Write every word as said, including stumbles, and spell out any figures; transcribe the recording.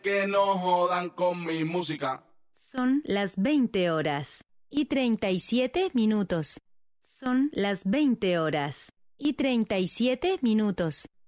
Que no jodan con mi música. Son las veinte horas y treinta y siete minutos. Son las veinte horas y treinta y siete minutos.